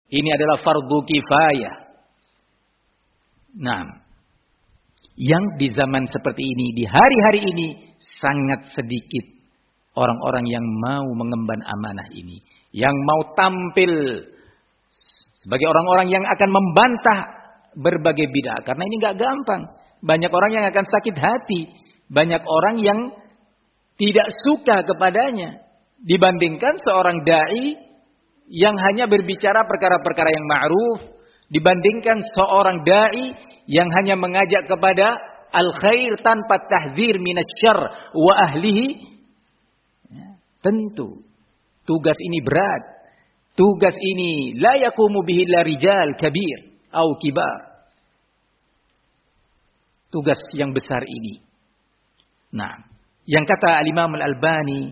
Ini adalah fardu kifayah. Nah, yang di zaman seperti ini, di hari-hari ini sangat sedikit orang-orang yang mau mengemban amanah ini, yang mau tampil sebagai orang-orang yang akan membantah berbagai bid'ah. Karena ini nggak gampang. Banyak orang yang akan sakit hati, banyak orang yang tidak suka kepadanya dibandingkan seorang dai yang hanya berbicara perkara-perkara yang ma'ruf, dibandingkan seorang dai yang hanya mengajak kepada al-khair tanpa tahdzir minasyarr wa ahlihi. Tentu tugas ini berat. Tugas ini la yaqumu bihi illa rijal kabir au kibar. Tugas yang besar ini. Nah, yang kata al-Imam Al-Albani,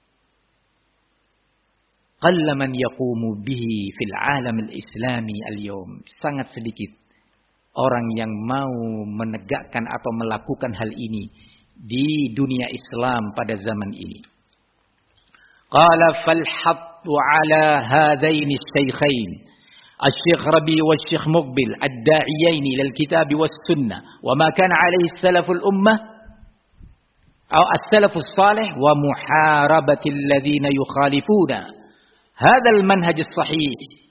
qalla man yaqumu bihi fil alam al-islami al-yawm. Sangat sedikit orang yang mau menegakkan atau melakukan hal ini di dunia Islam pada zaman ini. Qala fal hattu ala hadaini asy-syaikhain Asy-Syaikh Rabi' wa Asy-Syaikh Muqbil ad-da'iyaini ila al-kitab was sunnah wa ma kana alaihi salaful ummah atau as-salafus salih wa muharabati alladhina yukhalifuna hadzal manhaj as-sahih.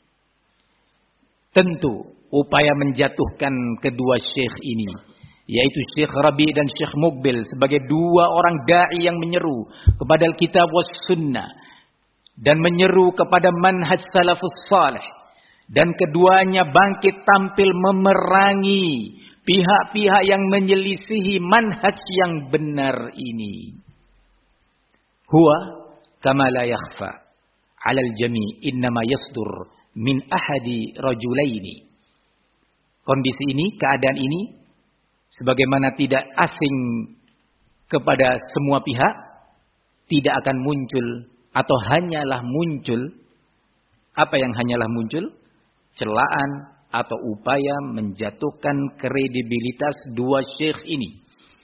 Tentu upaya menjatuhkan kedua syekh ini, yaitu Syekh Rabi' dan Syekh Muqbil sebagai dua orang dai yang menyeru kepada al-kitab was sunnah dan menyeru kepada manhaj salafus salih, dan keduanya bangkit tampil memerangi pihak-pihak yang menyelisihi manhaj yang benar ini. Huwa kama la yakhfa 'ala al-jami' innama yasdur min ahadi rajulaini. Kondisi ini, keadaan ini sebagaimana tidak asing kepada semua pihak, tidak akan muncul atau hanyalah muncul, apa yang hanyalah muncul? Celaan atau upaya menjatuhkan kredibilitas dua syekh ini.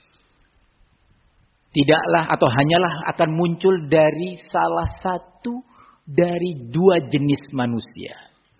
Tidaklah atau hanyalah akan muncul dari salah satu dari dua jenis manusia.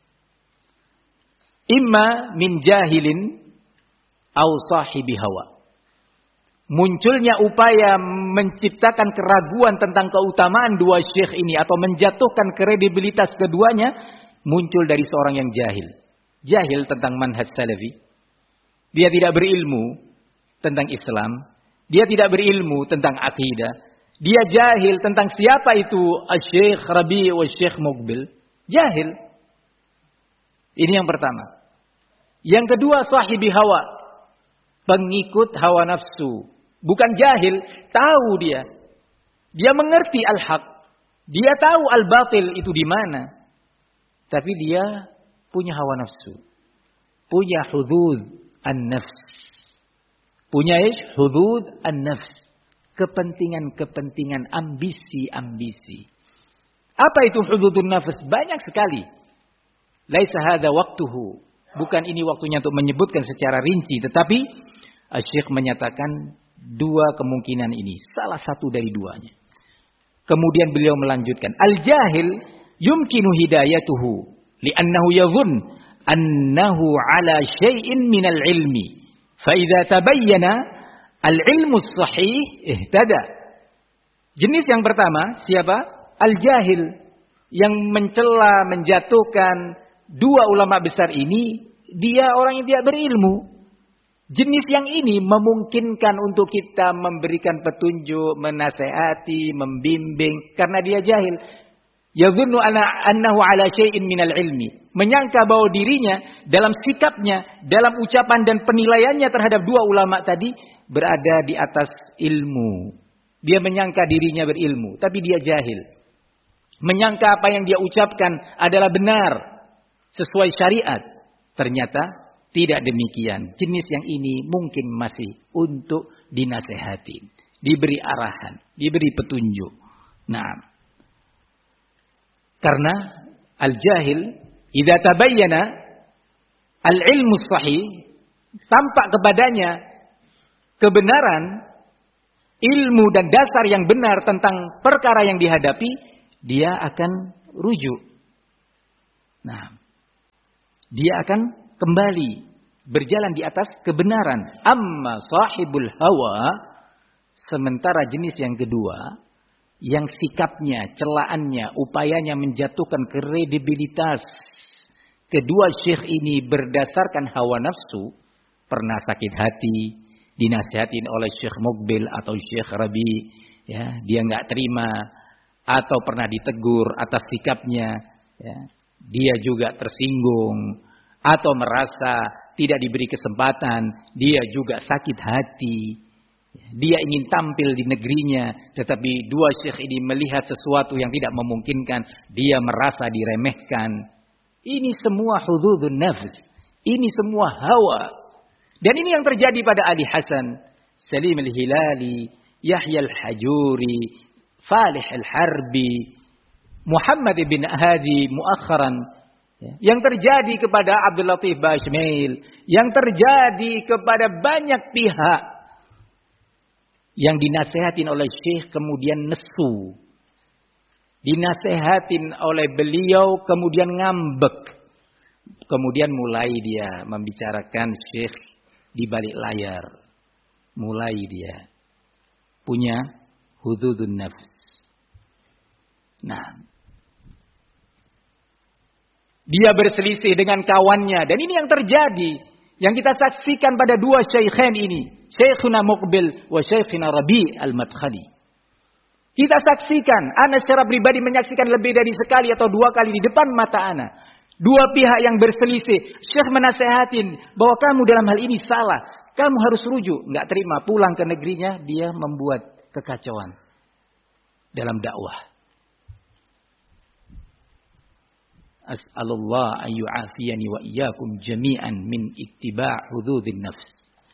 Imma min jahilin au sahibi hawa. Munculnya upaya menciptakan keraguan tentang keutamaan dua syekh ini atau menjatuhkan kredibilitas keduanya muncul dari seorang yang jahil. Jahil tentang manhaj salafi. Dia tidak berilmu tentang Islam. Dia tidak berilmu tentang akidah. Dia jahil tentang siapa itu Asy-Syaikh Rabi' wa Asy-Syaikh Muqbil. Jahil. Ini yang pertama. Yang kedua, sahibi hawa. Pengikut hawa nafsu. Bukan jahil, tahu dia. Dia mengerti al-haq. Dia tahu al-batil itu di mana. Tapi dia punya hawa nafsu. Punya hudud an-nafs. Punya hudud an-nafs. Kepentingan-kepentingan, ambisi-ambisi. Apa itu hududun nafs? Banyak sekali. Laisa hadza waqtuhu. Bukan ini waktunya untuk menyebutkan secara rinci. Tetapi Syekh menyatakan dua kemungkinan ini. Salah satu dari duanya. Kemudian beliau melanjutkan. Al-jahil yumkinu hidayatuhu li'annahu yadhun annahu ala syai'in minal ilmi fa idza tabayyana al-ilmu as-sahih ihtada. Jenis yang pertama siapa? Al-jahil yang mencela, menjatuhkan dua ulama besar ini, dia orang yang tidak berilmu. Jenis yang ini memungkinkan untuk kita memberikan petunjuk, menasehati, membimbing karena dia jahil. Yadhunnu annahu ala syai'in minal ilmi. Menyangka bahwa dirinya dalam sikapnya, dalam ucapan dan penilaiannya terhadap dua ulama tadi berada di atas ilmu. Dia menyangka dirinya berilmu, tapi dia jahil. Menyangka apa yang dia ucapkan adalah benar, sesuai syariat. Ternyata tidak demikian. Jenis yang ini mungkin masih untuk dinasehati, diberi arahan, diberi petunjuk. Nah, karena al-jahil idza tabayyana al-ilmu sahih, tampak kepadanya kebenaran, ilmu dan dasar yang benar tentang perkara yang dihadapi, dia akan rujuk. Nah, Dia akan kembali berjalan di atas kebenaran. Amma sahibul hawa, sementara jenis yang kedua, yang sikapnya, celaannya, upayanya menjatuhkan kredibilitas kedua syekh ini berdasarkan hawa nafsu, pernah sakit hati, dinasihatin oleh Syekh Muqbil atau Syekh Rabi, ya, dia nggak terima, atau pernah ditegur atas sikapnya, ya, dia juga tersinggung, atau merasa tidak diberi kesempatan, dia juga sakit hati. Dia ingin tampil di negerinya, tetapi dua syekh ini melihat sesuatu yang tidak memungkinkan, dia merasa diremehkan. Ini semua hududun nafs. Ini semua hawa. Dan ini yang terjadi pada Ali Hasan, Salim al-Hilali, Yahya al-Hajuri, Falih al-Harbi, Muhammad bin Hadi muakharan. Yang terjadi kepada Abdul Latif Bashmail. Yang terjadi kepada banyak pihak. Yang dinasehatin oleh syekh kemudian nesu. Dinasehatin oleh beliau kemudian ngambek. Kemudian mulai dia membicarakan syekh di balik layar. Mulai dia punya hududun nafs. Nah, dia berselisih dengan kawannya. Dan ini yang terjadi. Yang kita saksikan pada dua syaikhain ini. Syekhuna Muqbil wa Syekhuna Rabi al-Madkhali. Kita saksikan, ana secara pribadi menyaksikan lebih dari sekali atau dua kali di depan mata ana. Dua pihak yang berselisih. Syekh menasehatin bahwa kamu dalam hal ini salah. Kamu harus rujuk. Nggak terima, pulang ke negerinya, dia membuat kekacauan dalam dakwah. As'alullah an yu'afiyani wa iyyakum jami'an min ittiba' hududin nafs.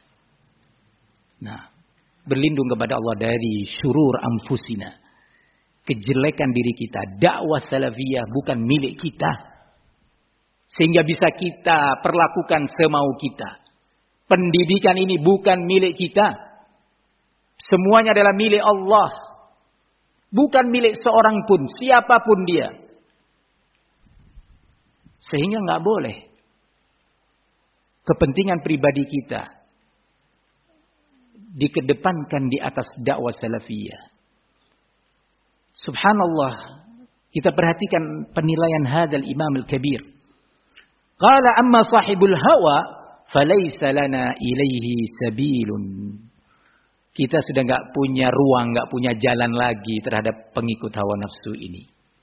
Nah, berlindung kepada Allah dari syurur anfusina. Kejelekan diri kita. Dakwah salafiyah bukan milik kita. Sehingga bisa kita perlakukan semau kita. Pendidikan ini bukan milik kita. Semuanya adalah milik Allah. Bukan milik seorang pun. Siapapun dia. Sehingga nggak boleh kepentingan pribadi kita dikedepankan di atas dakwah salafiyah. Subhanallah, kita perhatikan penilaian hadzal Imam al-Kabir. Qala amma sahibul hawa falaysa lana ilaihi sabilun. Kita sudah nggak punya ruang, nggak punya jalan lagi terhadap pengikut hawa nafsu ini.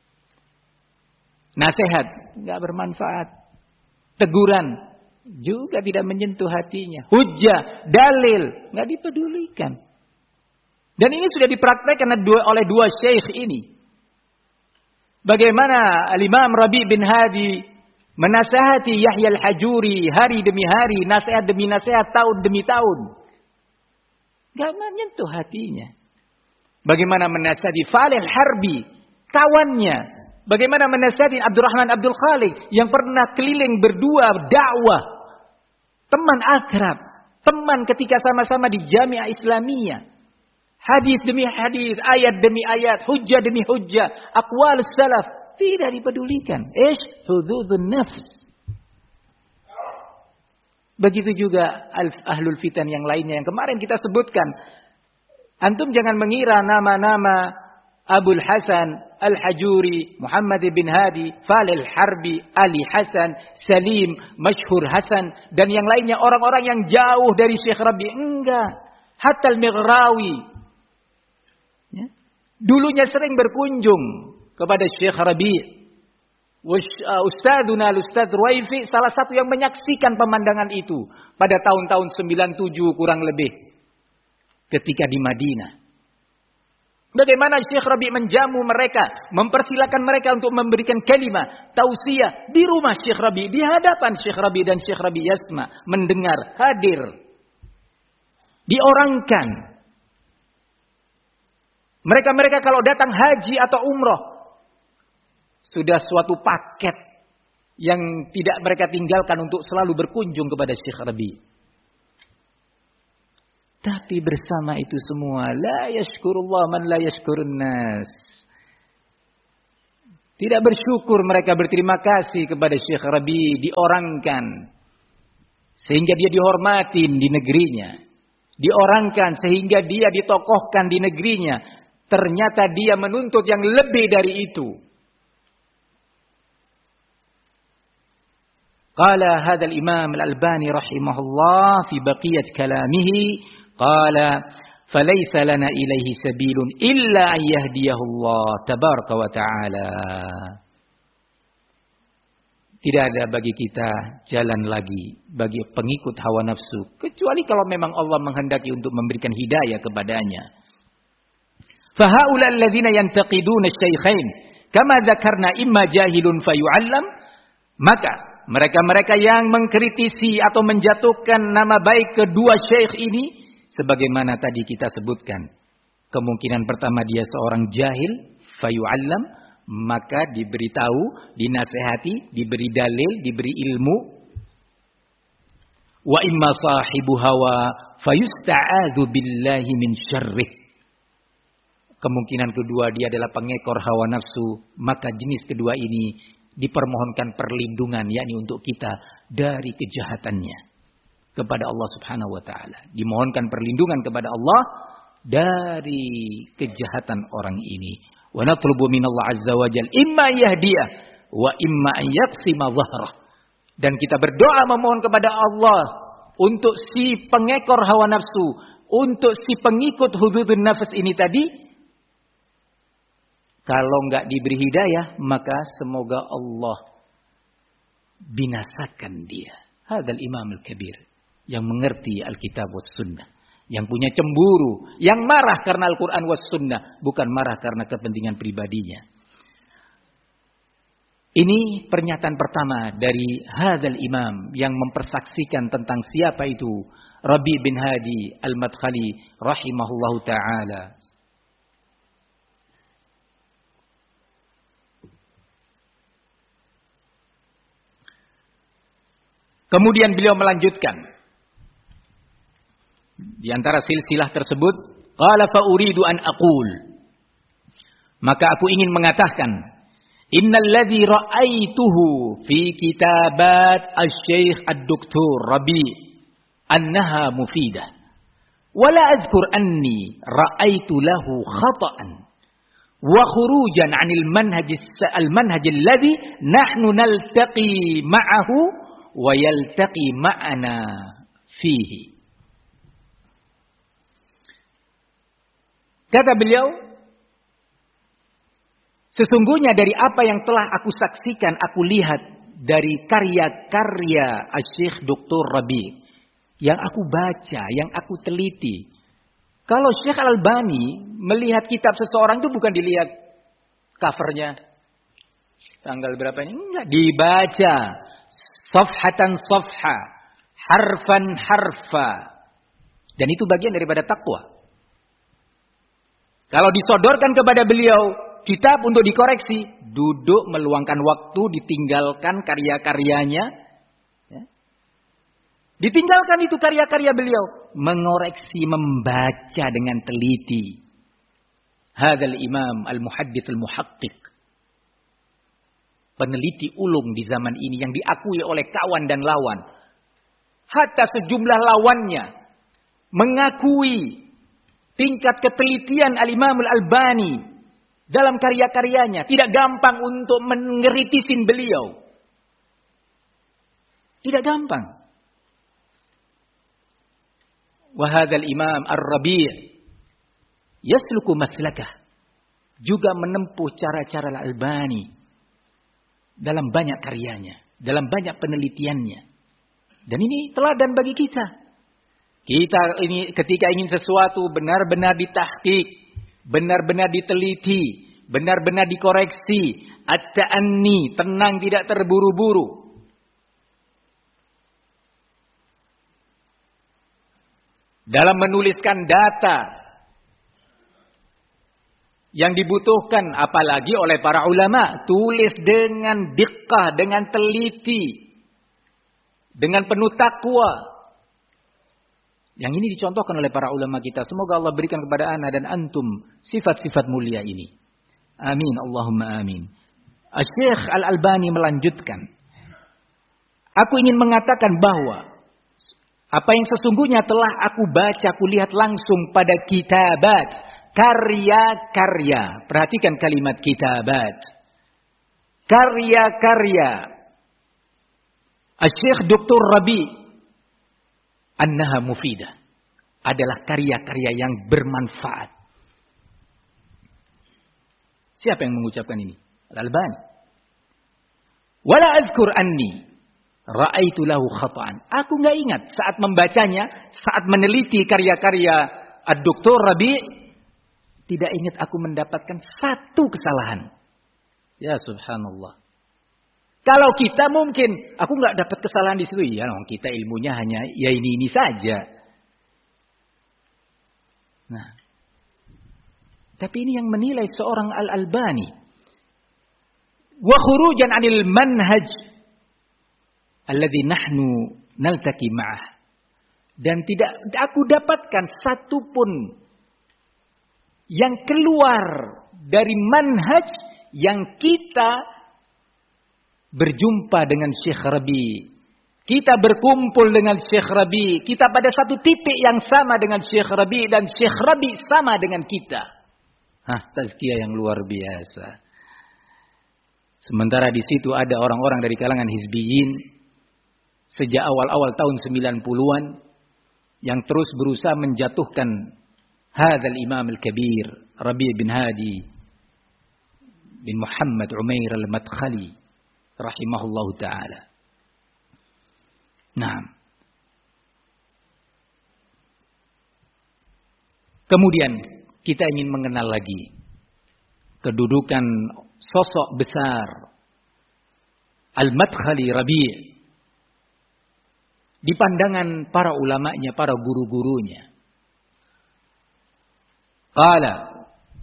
Nasihat nggak bermanfaat, teguran juga tidak menyentuh hatinya, hujjah, dalil nggak dipedulikan. Dan ini sudah dipraktekkan oleh dua syekh ini. Bagaimana Al-Imam Rabi bin Hadi menasihati Yahya al-Hajuri hari demi hari, nasihat demi nasihat, tahun demi tahun, nggak menyentuh hatinya. Bagaimana menasihati Falih al-Harbi, kawannya. Bagaimana menasihati Abdurrahman Abdul Khaliq yang pernah keliling berdua dakwah. Teman akrab. Teman ketika sama-sama di Jami'ah Islamiyah. Hadis demi hadis, ayat demi ayat, hujjah demi hujjah, aqwal salaf. Tidak dipedulikan. Hududun nafs. Begitu juga ahlul fitan yang lainnya yang kemarin kita sebutkan. Antum jangan mengira nama-nama Abul Hasan Al-Hajuri, Muhammad bin Hadi, Falih al-Harbi, Ali Hasan, Salim, Masyhur Hasan, dan yang lainnya orang-orang yang jauh dari Syekh Rabi. Enggak. Hatta al-Mighrawi. Ya. Dulunya sering berkunjung kepada Syekh Rabi. Ustadzuna al-Ustadz Ruwaifi salah satu yang menyaksikan pemandangan itu pada tahun-tahun 97 kurang lebih. Ketika di Madinah. Bagaimana Syekh Rabi menjamu mereka, mempersilakan mereka untuk memberikan kalimah tausiah di rumah Syekh Rabi, di hadapan Syekh Rabi, dan Syekh Rabi yasma, mendengar, hadir. Diorangkan. Mereka-mereka kalau datang haji atau umroh, sudah suatu paket yang tidak mereka tinggalkan untuk selalu berkunjung kepada Syekh Rabi. Tapi bersama itu semua, la yashkurullah man la yashkurun nas. Tidak bersyukur, mereka berterima kasih kepada Syekh Rabi, diorangkan sehingga dia dihormatin di negerinya. Diorangkan sehingga dia ditokohkan di negerinya. Ternyata dia menuntut yang lebih dari itu. Qala hadzal Imam Al-Albani rahimahullah fi baqiyat kalamihi qala falaysa lana ilaihi sabilun illa an yahdiyahullah tabaraka wa ta'ala. Tidak ada bagi kita jalan lagi bagi pengikut hawa nafsu kecuali kalau memang Allah menghendaki untuk memberikan hidayah kepadanya. Fa haula alladziina yantaqiduna asy-syaikhain kama dzakarna imma jahilun fayu'allam, maka mereka-mereka yang mengkritisi atau menjatuhkan nama baik kedua syekh ini sebagaimana tadi kita sebutkan. Kemungkinan pertama dia seorang jahil fayu'allam, maka diberitahu, dinasehati, diberi dalil, diberi ilmu. Wa imma sahibu hawa fayusta'adzu billahi min syarrih. Kemungkinan kedua dia adalah pengekor hawa nafsu, maka jenis kedua ini dipermohonkan perlindungan, yakni untuk kita dari kejahatannya kepada Allah Subhanahu wa taala. Dimohonkan perlindungan kepada Allah dari kejahatan orang ini. Wa natlubu minallah azza wa jalla imma yahdiyah wa imma an yaqsima dhahrah. Dan kita berdoa memohon kepada Allah untuk si pengekor hawa nafsu, untuk si pengikut hududun nafs ini tadi. Kalau enggak diberi hidayah, maka semoga Allah binasakan dia. Hadzal Imam Al-Kabir yang mengerti Alkitab was Sunnah, yang punya cemburu, yang marah karena Al-Quran was Sunnah, bukan marah karena kepentingan pribadinya. Ini pernyataan pertama dari hadzal imam yang mempersaksikan tentang siapa itu Rabi bin Hadi Al-Madkhali rahimahullahu ta'ala. Kemudian beliau melanjutkan. Di antara silsilah tersebut, qala fa uridu an aqul. Maka aku ingin mengatakan, innal ladzi ra'aituhu fi kitabat asy-syekh ad-doktor Rabi annaha mufidah. Wa la azkur anni ra'aitu lahu khata'an wa khurujan 'anil manhaj alladhi nahnu naltaqi ma'ahu wa yaltaqi ma'ana fihi. Kata beliau, sesungguhnya dari apa yang telah aku saksikan, aku lihat dari karya-karya Syekh Dr. Rabi, yang aku baca, yang aku teliti. Kalau Syekh Al-Albani melihat kitab seseorang itu bukan dilihat covernya, tanggal berapa ini, enggak, dibaca safhatan safha, harfan harfa. Dan itu bagian daripada takwa. Kalau disodorkan kepada beliau kitab untuk dikoreksi, duduk meluangkan waktu, ditinggalkan karya-karyanya. Ya. Ditinggalkan itu karya-karya beliau. Mengoreksi, membaca dengan teliti. Hadzal imam al-muhaddits al-muhaqqiq. Peneliti ulung di zaman ini yang diakui oleh kawan dan lawan. Hatta sejumlah lawannya mengakui tingkat ketelitian Al-Imam Al-Albani dalam karya-karyanya. Tidak gampang untuk mengeritisin beliau. Tidak gampang. Wa hadzal Imam Ar-Rabi' yasluku maslakah. Juga menempuh cara-cara Al-Albani dalam banyak karyanya, dalam banyak penelitiannya. Dan ini teladan bagi kita. Kita ini ketika ingin sesuatu benar-benar ditahqiq, benar-benar diteliti, benar-benar dikoreksi, at-ta'anni, tenang, tidak terburu-buru. Dalam menuliskan data yang dibutuhkan apalagi oleh para ulama, tulis dengan diqqah, dengan teliti, dengan penuh takwa. Yang ini dicontohkan oleh para ulama kita. Semoga Allah berikan kepada ana dan antum sifat-sifat mulia ini. Amin. Allahumma amin. Syekh Al-Albani melanjutkan, aku ingin mengatakan bahwa apa yang sesungguhnya telah aku baca, aku lihat langsung pada kitabat, karya-karya. Perhatikan kalimat kitabat. Karya-karya Syekh Dr. Rabi annaha mufidah. Adalah karya-karya yang bermanfaat. Siapa yang mengucapkan ini? Al-Albani. Wala azkur anni ra'aitu lahu khata'an. Aku enggak ingat saat membacanya, saat meneliti karya-karya Dr. Rabi, tidak ingat aku mendapatkan satu kesalahan. Ya subhanallah. Kalau kita mungkin, aku enggak dapat kesalahan di situ. Ya, kita ilmunya hanya ya ini saja. Nah, tapi ini yang menilai seorang Al-Albani. Wa khurujan 'anil manhaj alladzi nahnu naltaqi ma'ah. Dan tidak aku dapatkan satu pun yang keluar dari manhaj yang kita berjumpa dengan Syekh Rabi. Kita berkumpul dengan Syekh Rabi. Kita pada satu titik yang sama dengan Syekh Rabi. Dan Syekh Rabi sama dengan kita. Tazkiyah yang luar biasa. Sementara di situ ada orang-orang dari kalangan hizbiyin. Sejak awal-awal tahun 90-an. Yang terus berusaha menjatuhkan hadzal imam al-kabir. Rabi' bin Hadi. Bin Muhammad Umair al-Madkhali. Rahimahullahu ta'ala. Nah. Kemudian kita ingin mengenal lagi kedudukan sosok besar Al-Madkhali Rabi' di pandangan para ulamanya, para guru-gurunya. Qala,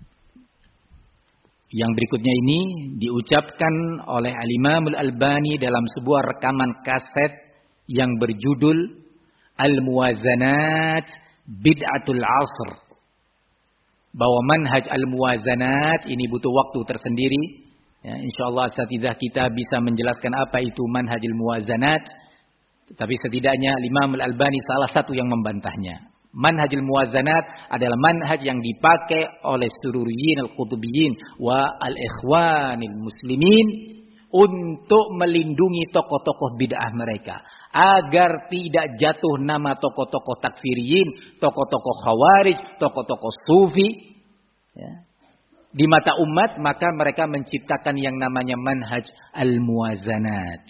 yang berikutnya ini diucapkan oleh Al-Imam Al-Albani dalam sebuah rekaman kaset yang berjudul Al-Muwazanat Bid'atul Asr. Bahwa manhaj Al-Muwazanat ini butuh waktu tersendiri. Ya, insyaallah asatidzah kita bisa menjelaskan apa itu manhaj Al-Muwazanat. Tapi setidaknya Imam Al-Albani salah satu yang membantahnya. Manhaj Al-Muwazanat adalah manhaj yang dipakai oleh sururiyin al-qutubiyyin wa al-ikhwanil muslimin untuk melindungi tokoh-tokoh bid'ah mereka. Agar tidak jatuh nama tokoh-tokoh takfiriyin, tokoh-tokoh khawarij, tokoh-tokoh sufi. Ya. Di mata umat, maka mereka menciptakan yang namanya manhaj Al-Muwazanat.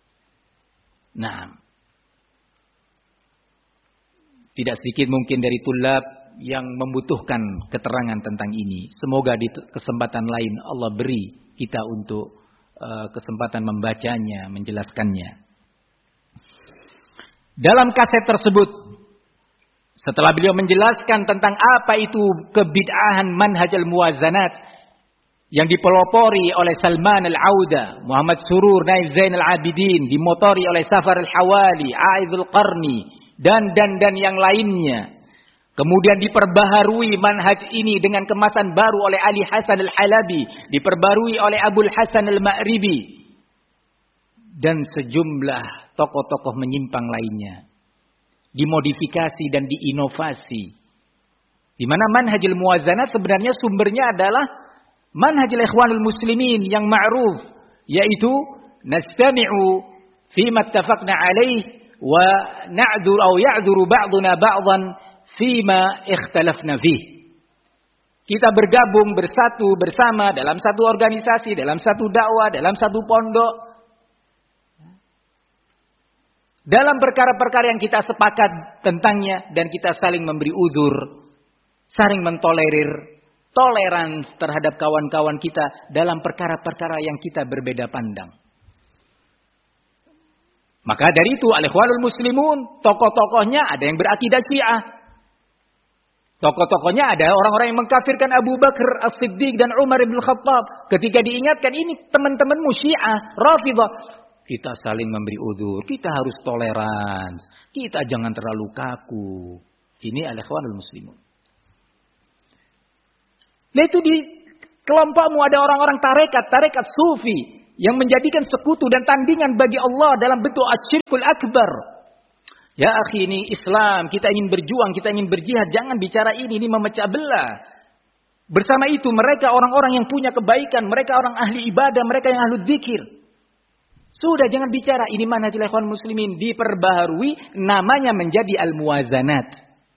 Nah. Tidak sedikit mungkin dari tulab yang membutuhkan keterangan tentang ini. Semoga di kesempatan lain Allah beri kita untuk kesempatan membacanya, menjelaskannya. Dalam kaset tersebut, setelah beliau menjelaskan tentang apa itu kebid'ahan manhaj Al-Muwazanat yang dipelopori oleh Salman Al-Auda, Muhammad Surur, Naif Zain Al-Abidin, dimotori oleh Safar Al-Hawali, A'idul Qarni, dan yang lainnya. Kemudian diperbaharui manhaj ini dengan kemasan baru oleh Ali Hasan Al-Halabi, diperbarui oleh Abul Hasan Al-Ma'ribi, dan sejumlah tokoh-tokoh menyimpang lainnya. Dimodifikasi dan diinovasi. Di mana manhaj Al-Muwazanat sebenarnya sumbernya adalah manhaj Al-Ikhwanul Muslimin yang ma'ruf, yaitu nastami'u fima ittafaqna alaih wa na'dzur aw ya'dzuru ba'duna ba'dhan fima ikhtalafna fih. Kita bergabung bersatu bersama dalam satu organisasi, dalam satu dakwah, dalam satu pondok. Dalam perkara-perkara yang kita sepakat tentangnya dan kita saling memberi uzur, saling mentolerir, toleransi terhadap kawan-kawan kita dalam perkara-perkara yang kita berbeda pandang. Maka dari itu al-Ikhwanul Muslimun, tokoh-tokohnya ada yang berakidah Syiah. Tokoh-tokohnya ada orang-orang yang mengkafirkan Abu Bakar As-Siddiq dan Umar ibn Khattab. Ketika diingatkan ini teman-temanmu Syiah, Rafidhah, kita saling memberi uzur, kita harus toleran, kita jangan terlalu kaku. Ini al-Ikhwanul Muslimun. Lalu itu di kelompokmu ada orang-orang tarekat sufi. yang menjadikan sekutu dan tandingan bagi Allah dalam bentuk asyirkul akbar. Ya akhi, ini Islam, kita ingin berjuang, kita ingin berjihad, jangan bicara ini memecah belah. Bersama itu mereka orang-orang yang punya kebaikan, mereka orang ahli ibadah, mereka yang ahli dzikir. Sudah, jangan bicara ini manhajul ikhwan muslimin, diperbaharui, namanya menjadi al-muwazanat.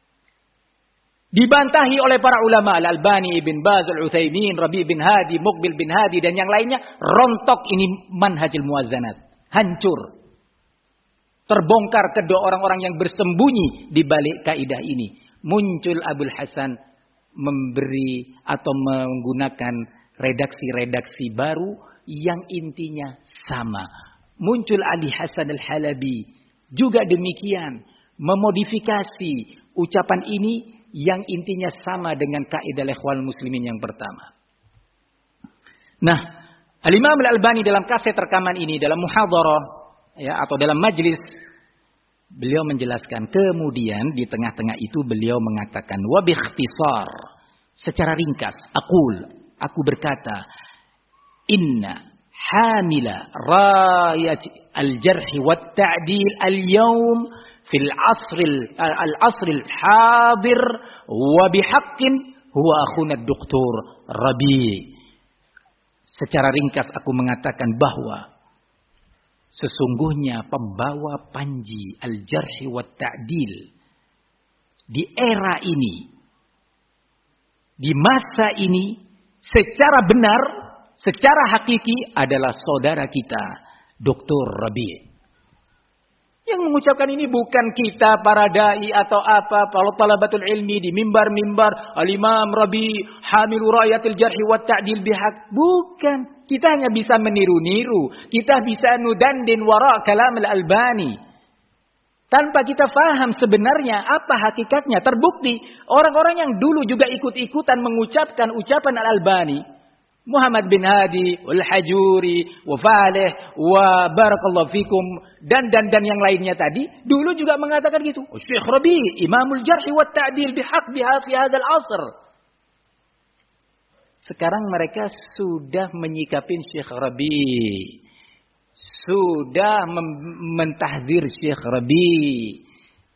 Dibantahi oleh para ulama, Al-Albani, Ibn Baz, Al-Utsaimin, Rabi' bin Hadi, Muqbil bin Hadi dan yang lainnya, rontok ini manhajul muwazanat, hancur. Terbongkar kedua orang-orang yang bersembunyi di balik kaidah ini. Muncul Abul Hasan memberi atau menggunakan redaksi-redaksi baru yang intinya sama. Muncul Ali Hasan Al-Halabi juga demikian, memodifikasi ucapan ini yang intinya sama dengan kaidah ikhwal muslimin yang pertama. Nah, Al-Imam Al-Albani dalam kaset rekaman ini, dalam muhadharah ya, atau dalam majlis, beliau menjelaskan, kemudian di tengah-tengah itu beliau mengatakan wa bi ikhtisar, secara ringkas, aku berkata, inna hamila rayat al-jarh wa ta'dil al-yawm fil asr al-hadir wa bihaqqin huwa akhuna Dr. Rabi'. Secara ringkas aku mengatakan bahwa sesungguhnya pembawa panji al-jarh wa ta'dil di era ini, di masa ini, secara benar, secara hakiki adalah saudara kita, Dr. Rabi'. Yang mengucapkan ini bukan kita para dai atau apa, para talabatul ilmi di mimbar-mimbar al-Imam Rabi' hamilu rayatil jarh wa ta'dil bihaq. Bukan. Kita hanya bisa meniru-niru. Kita bisa nudandin wara kalam al-Albani. Tanpa kita faham sebenarnya apa hakikatnya. Terbukti orang-orang yang dulu juga ikut-ikutan mengucapkan ucapan al-Albani. Muhammad bin Hadi, Al-Hajuri, wa Faleh, wa Barakallahu Fikum, dan yang lainnya tadi, dulu juga mengatakan gitu. Syekh Rabi', Imamul Jarh wa Ta'dil bihaq fi hadzal asr. Sekarang mereka sudah menyikapin Syekh Rabi'. Sudah mentahdzir Syekh Rabi'.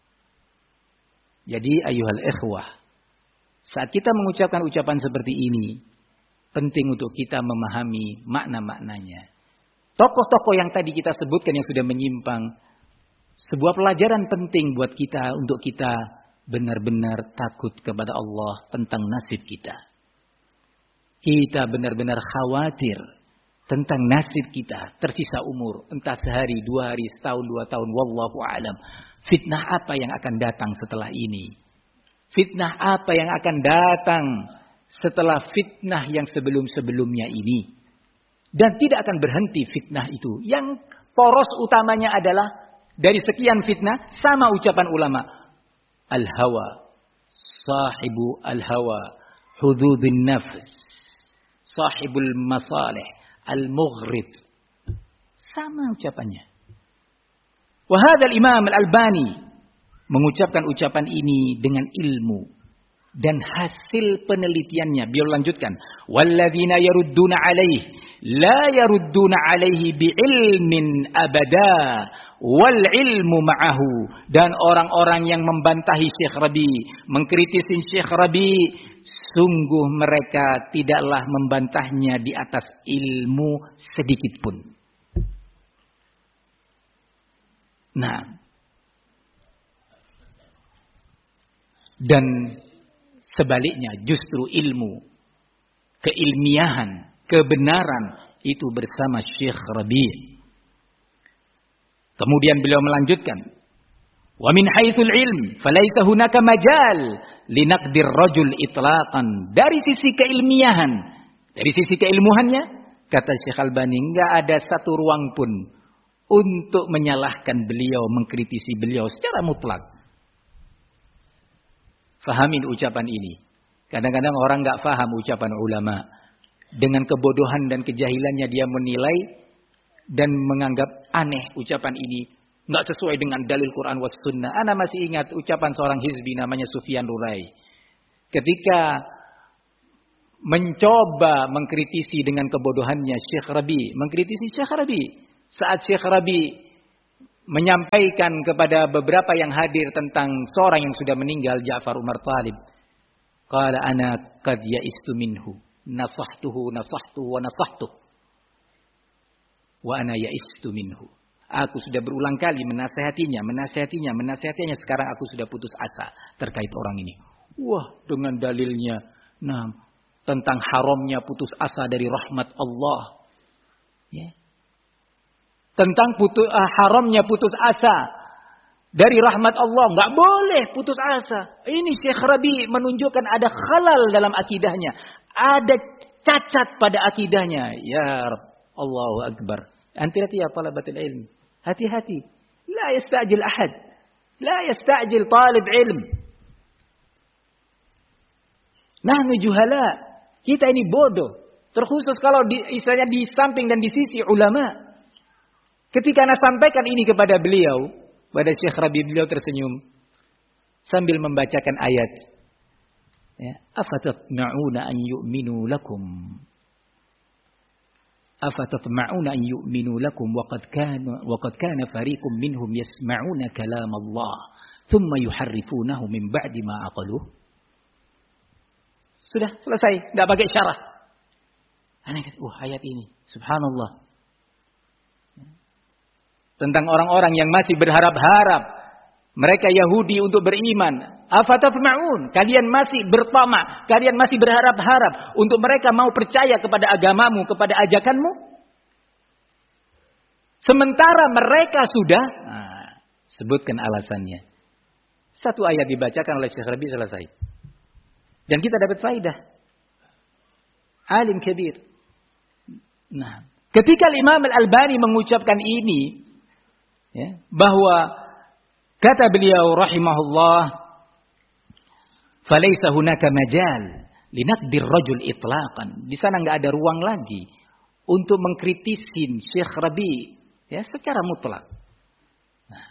Jadi ayuhal ikhwah, saat kita mengucapkan ucapan seperti ini, penting untuk kita memahami makna-maknanya. Tokoh-tokoh yang tadi kita sebutkan yang sudah menyimpang, sebuah pelajaran penting buat kita untuk kita benar-benar takut kepada Allah tentang nasib kita. Kita benar-benar khawatir tentang nasib kita tersisa umur, entah sehari, 2 hari, setahun, 2 tahun, wallahu a'lam. Fitnah apa yang akan datang setelah ini? Fitnah apa yang akan datang setelah fitnah yang sebelum-sebelumnya ini? Dan tidak akan berhenti fitnah itu. Yang poros utamanya adalah dari sekian fitnah, sama ucapan ulama, al-hawa, sahibu al-hawa, hududun nafs, sahibul masalih, al-mughrib. Sama ucapannya. Wahadal Imam Al-Albani mengucapkan ucapan ini dengan ilmu dan hasil penelitiannya. Beliau lanjutkan, walladzina yarudduna alaihi la yarudduna alaihi biilmin abada wal ilmu ma'ahu. Dan orang-orang yang membantahi Syekh Rabi', mengkritisi Syekh Rabi', sungguh mereka tidaklah membantahnya di atas ilmu sedikit pun. Nah, dan sebaliknya justru ilmu, keilmiahan, kebenaran itu bersama Syekh Rabi'. Kemudian beliau melanjutkan, wa min haitsul ilm falaisa hunaka majal linaqdir rajul itlaqan. Dari sisi keilmiahan, dari sisi keilmuannya, kata Syekh Albani, enggak ada satu ruang pun untuk menyalahkan beliau, mengkritisi beliau secara mutlak. Fahamin ucapan ini. Kadang-kadang orang enggak faham ucapan ulama. Dengan kebodohan dan kejahilannya dia menilai dan menganggap aneh ucapan ini. Enggak sesuai dengan dalil Quran was sunnah. Ana masih ingat ucapan seorang hizbi namanya Sufyan Rurai. Ketika mencoba mengkritisi dengan kebodohannya Syekh Rabi, mengkritisi Syekh Rabi. Saat Syekh Rabi menyampaikan kepada beberapa yang hadir tentang seorang yang sudah meninggal, Ja'far Umar Talib. Qala ana qad ya'istu minhu, nasahtuhu wa nasahtuh. Wa ana ya'istu minhu. Aku sudah berulang kali menasihatinya. Sekarang aku sudah putus asa terkait orang ini. Wah, dengan dalilnya tentang haramnya putus asa dari rahmat Allah. Ya. Tentang haramnya putus asa dari rahmat Allah. Enggak boleh putus asa. Ini Syekh Rabi menunjukkan ada khalal dalam akidahnya. Ada cacat pada akidahnya. Ya Rabb, Allahu Akbar. Hati-hati ya talabatul ilm. Hati-hati. La yasta'jil ahad. La yasta'jil talib ilm. Nahnu juhala. Kita ini bodoh. Terkhusus kalau istilahnya di samping dan di sisi ulama. Ketika Anda sampaikan ini kepada beliau, pada Syekh Rabi, beliau tersenyum sambil membacakan ayat. Ya, afatatma'una an yu'minu lakum. Afatatma'una an yu'minu lakum wa qad kana fariqum minhum yasma'una kalam Allah, thumma yuharrifunahu min ba'di ma aqaluh. Sudah selesai, enggak pakai syarah. Ana kata, ayat ini, subhanallah. Tentang orang-orang yang masih berharap-harap. Mereka Yahudi untuk beriman. Afatatma'un. Kalian masih bertamak. Kalian masih berharap-harap. Untuk mereka mau percaya kepada agamamu. Kepada ajakanmu. Sementara mereka sudah. Sebutkan alasannya. Satu ayat dibacakan oleh Syekh Rabi, selesai. Dan kita dapat faidah. Alim kabir. Nah, ketika Imam Al-Albani mengucapkan ini. Ya, bahwa kata beliau rahimahullah, falaysa hunaka majal linaqdir rajul itlaqan. Di sana enggak ada ruang lagi untuk mengkritisin Syekh Rabi ya secara mutlak. Nah,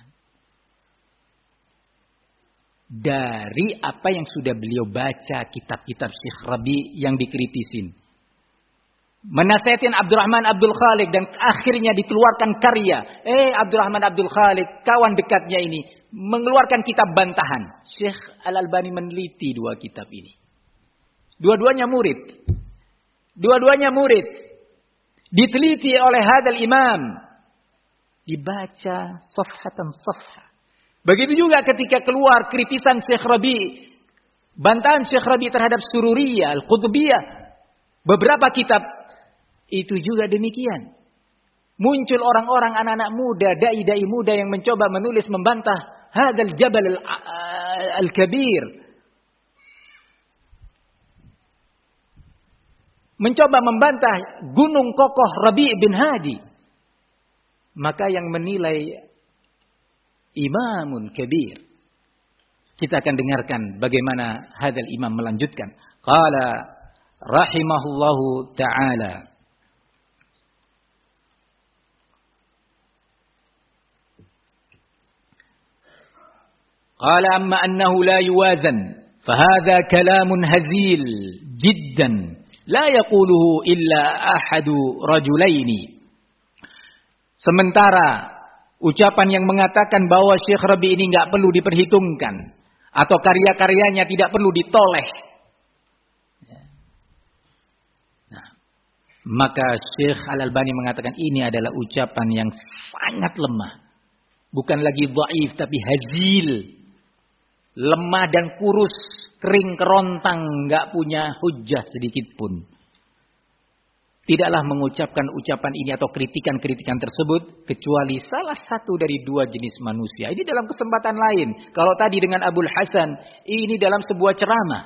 dari apa yang sudah beliau baca kitab-kitab Syekh Rabi yang dikritisin. Menasihatin Abdurrahman Abdul Khaliq dan akhirnya dikeluarkan karya. Abdurrahman Abdul Khaliq, kawan dekatnya ini, mengeluarkan kitab bantahan. Syekh Al-Albani meneliti dua kitab ini. Dua-duanya murid. Diteliti oleh hadal imam. Dibaca safhatan safha. Begitu juga ketika keluar kritisan Syekh Rabi. Bantahan Syekh Rabi terhadap Sururiyah, Al-Qutbiyah. Beberapa kitab itu juga demikian. Muncul orang-orang anak-anak muda, dai-dai muda yang mencoba menulis membantah hadzal jabal al-kabir. Mencoba membantah gunung kokoh Rabi' bin Hadi. Maka yang menilai imamun kabir. Kita akan dengarkan bagaimana hadzal imam melanjutkan. Qala rahimahullahu ta'ala. قال أما أنه لا يوازن فهذا كلام هزيل جدا لا يقوله إلا أحد رجلين. Sementara ucapan yang mengatakan bahwa Syekh Rabi ini enggak perlu diperhitungkan atau karya-karyanya tidak perlu ditoleh. Nah, maka Syekh Al-Albani mengatakan ini adalah ucapan yang sangat lemah. Bukan lagi dhaif tapi hazil. Lemah dan kurus, kering kerontang, enggak punya hujjah sedikit pun. Tidaklah mengucapkan ucapan ini atau kritikan-kritikan tersebut kecuali salah satu dari dua jenis manusia. Ini dalam kesempatan lain. Kalau tadi dengan Abul Hasan, ini dalam sebuah ceramah.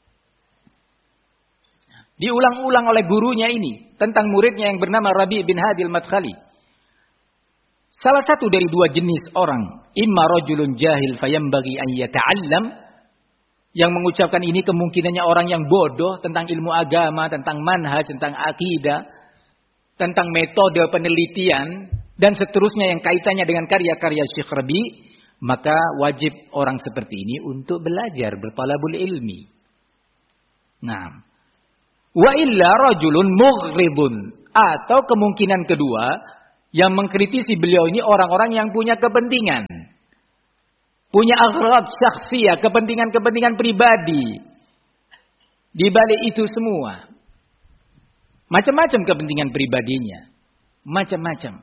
Diulang-ulang oleh gurunya ini tentang muridnya yang bernama Rabi' bin Hadi al-Madkhali. Salah satu dari dua jenis orang, imma rajulun jahil fayambaghi an yata'allam, yang mengucapkan ini kemungkinannya orang yang bodoh tentang ilmu agama, tentang manhaj, tentang akidah, tentang metode penelitian dan seterusnya yang kaitannya dengan karya-karya Syekh Rabi, maka wajib orang seperti ini untuk belajar, bertalabul ilmi. Nah, Wa illa rajulun mughridun. Atau kemungkinan kedua, yang mengkritisi beliau ini orang-orang yang punya kepentingan. Punya aghrad syakhsiyah, kepentingan-kepentingan pribadi. Di balik itu semua. Macam-macam kepentingan pribadinya. Macam-macam.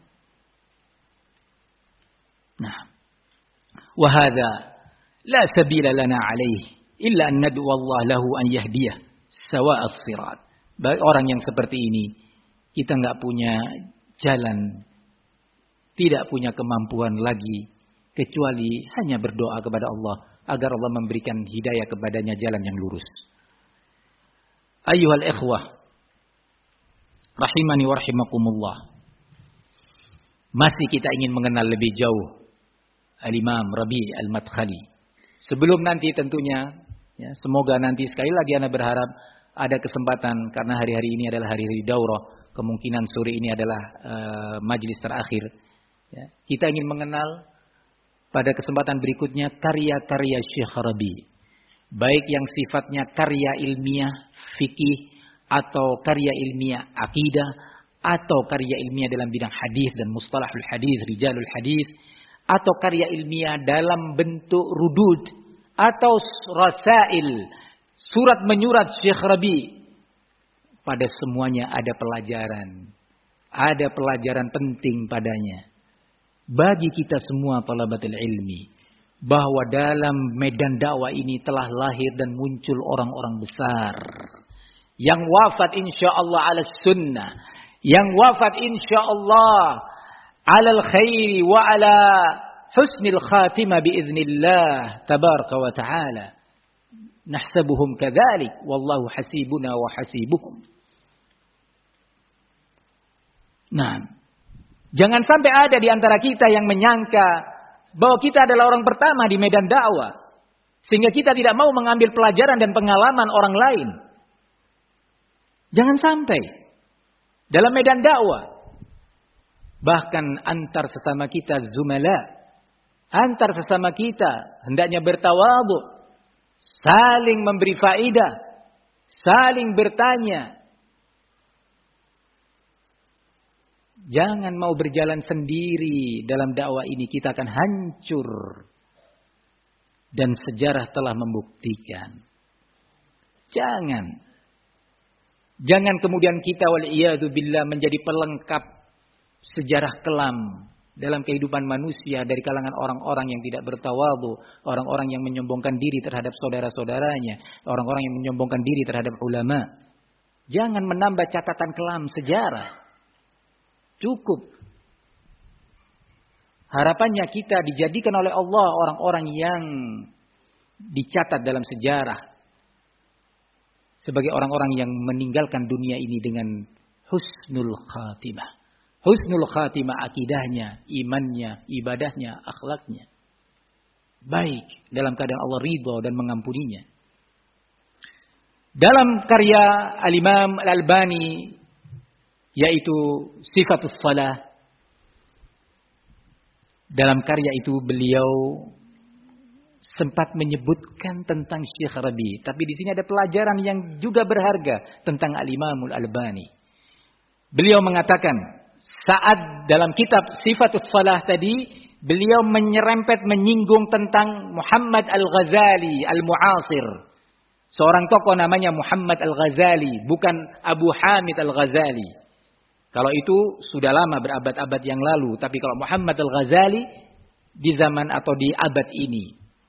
Nah. Wahada la sabila lana alaih. Illa an nad'u Allah lahu an yahdiyah. Sawa'as sirat. Bagi orang yang seperti ini. Kita enggak punya jalan. Tidak punya kemampuan lagi. Kecuali hanya berdoa kepada Allah. Agar Allah memberikan hidayah kepadanya jalan yang lurus. Ayyuhal ikhwah. Rahimani wa rahimakumullah. Masih kita ingin mengenal lebih jauh Al-Imam Rabi' Al-Madkhali. Sebelum nanti tentunya, ya, semoga nanti sekali lagi Anda berharap ada kesempatan karena hari-hari ini adalah hari-hari daurah. Kemungkinan sore ini adalah majlis terakhir. Ya, kita ingin mengenal pada kesempatan berikutnya karya-karya Syekh Rabi'. Baik yang sifatnya karya ilmiah, fikih, atau karya ilmiah akidah, atau karya ilmiah dalam bidang hadis dan mustalahul hadis, rijalul hadis, atau karya ilmiah dalam bentuk rudud atau rasail, surat menyurat Syekh Rabi'. Pada semuanya ada pelajaran. Ada pelajaran penting padanya. Bagi kita semua talabatul ilmi. Bahwa dalam medan dakwah ini telah lahir dan muncul orang-orang besar. Yang wafat insyaallah ala sunnah. Yang wafat insyaallah ala al-khairi wa ala husnil khatimah biiznillah tabaraka wa ta'ala. Nahsabuhum kadzalik wallahu hasibuna wa hasibuhum. Nah, jangan sampai ada di antara kita yang menyangka bahwa kita adalah orang pertama di medan dakwah. Sehingga kita tidak mau mengambil pelajaran dan pengalaman orang lain. Jangan sampai. Dalam medan dakwah. Bahkan antar sesama kita zumala. Antar sesama kita hendaknya bertawadhu. Saling memberi faedah. Saling bertanya. Jangan mau berjalan sendiri dalam dakwah ini. Kita akan hancur. Dan sejarah telah membuktikan. Jangan. Jangan kemudian kita wal'iyadu billah menjadi pelengkap sejarah kelam dalam kehidupan manusia dari kalangan orang-orang yang tidak bertawadhu, orang-orang yang menyombongkan diri terhadap saudara-saudaranya, orang-orang yang menyombongkan diri terhadap ulama. Jangan menambah catatan kelam sejarah. Cukup. Harapannya kita dijadikan oleh Allah orang-orang yang dicatat dalam sejarah sebagai orang-orang yang meninggalkan dunia ini dengan husnul khatimah. Husnul khatimah akidahnya, imannya, ibadahnya, akhlaknya. Baik dalam keadaan Allah ridha dan mengampuninya. Dalam karya Al-Imam Al-Albani yaitu Sifatus Salah. Dalam karya itu beliau sempat menyebutkan tentang Syekh Rabi'. Tapi di sini ada pelajaran yang juga berharga tentang Al-Imam Al-Albani. Beliau mengatakan, saat dalam kitab Sifatus Salah tadi, beliau menyinggung tentang Muhammad Al-Ghazali Al-Mu'asir. Seorang tokoh namanya Muhammad Al-Ghazali, bukan Abu Hamid Al-Ghazali. Kalau itu sudah lama berabad-abad yang lalu. Tapi kalau Muhammad Al-Ghazali di zaman atau di abad ini.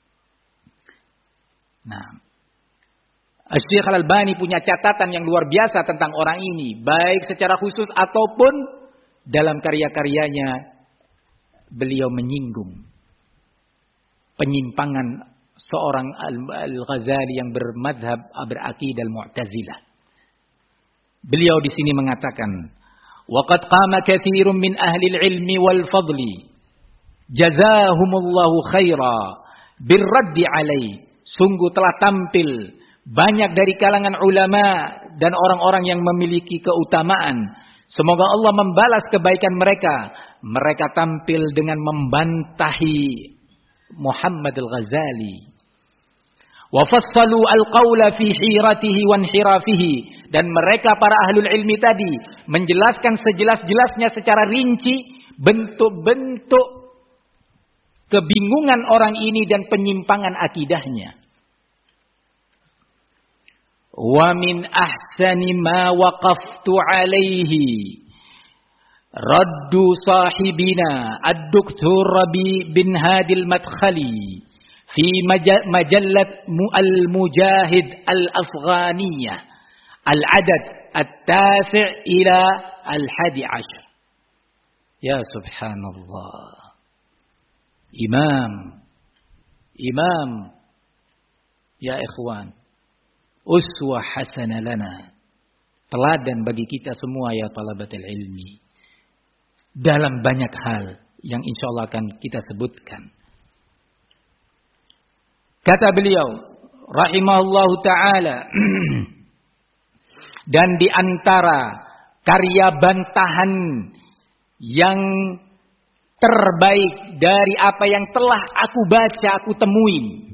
Nah, Syekh Al-Albani punya catatan yang luar biasa tentang orang ini. Baik secara khusus ataupun dalam karya-karyanya. Beliau menyinggung penyimpangan seorang Al-Ghazali yang bermadhab beraqidah Al-Mu'tazilah. Beliau di sini mengatakan, وَقَدْ قَامَ كَثِيرٌ مِّنْ أَهْلِ الْعِلْمِ وَالْفَضْلِ جَزَاهُمُ اللَّهُ خَيْرًا بِالرَّدِّ عَلَيْهِ. Sungguh telah tampil banyak dari kalangan ulama dan orang-orang yang memiliki keutamaan. Semoga Allah membalas kebaikan mereka. Mereka tampil dengan membantahi Muhammad Al-Ghazali. وَفَصَّلُوا الْقَوْلَ فِي حِيرَتِهِ وَانْحِرَافِهِ. Dan mereka para ahlul ilmi tadi menjelaskan sejelas-jelasnya secara rinci bentuk-bentuk kebingungan orang ini dan penyimpangan akidahnya. Wa min ahsani ma waqaftu alaihi raddu sahibina ad-Doktor Rabi bin Hadi al-Madkhali fi majallat al-Mujahid al-Afghaniyah al-adad at-tasi' ila al-11. Ya subhanallah. Imam ya ikhwan, uswah hasanah lana, teladan bagi kita semua ya talabatul ilmi, dalam banyak hal yang insyaallah akan kita sebutkan. Kata beliau rahimahullahu taala, dan di antara karya bantahan yang terbaik dari apa yang telah aku baca, aku temuin,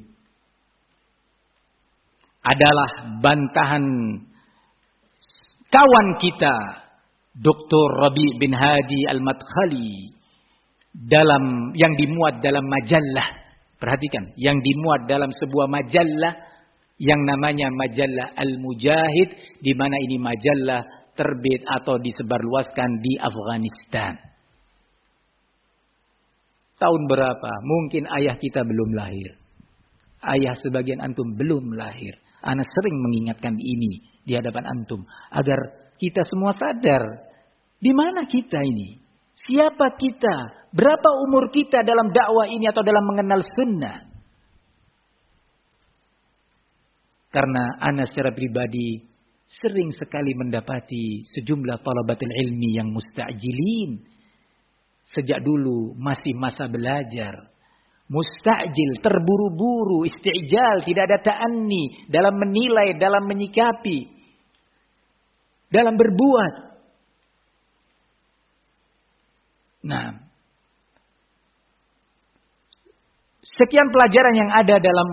adalah bantahan kawan kita Dr. Rabi bin Hadi al-Madkhali dalam yang dimuat dalam majalah. Perhatikan, yang dimuat dalam sebuah majalah yang namanya majalah Al-Mujahid, di mana ini majalah terbit atau disebarluaskan di Afghanistan. Tahun berapa? Mungkin ayah kita belum lahir. Ayah sebagian antum belum lahir. Ana sering mengingatkan ini di hadapan antum agar kita semua sadar di mana kita ini. Siapa kita? Berapa umur kita dalam dakwah ini atau dalam mengenal sunnah? Karena ana secara pribadi sering sekali mendapati sejumlah talabatul ilmi yang musta'jilin. Sejak dulu masih masa belajar. Musta'jil, terburu-buru, isti'jal, tidak ada ta'anni dalam menilai, dalam menyikapi, dalam berbuat. Nah, sekian pelajaran yang ada dalam